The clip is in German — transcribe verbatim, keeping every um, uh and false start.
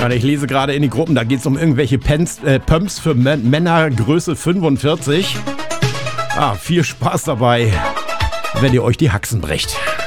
Ja, ich lese gerade in die Gruppen, da geht es um irgendwelche Pens, äh, Pumps für M- Männer Größe fünfundvierzig. Ah, viel Spaß dabei, wenn ihr euch die Haxen brecht.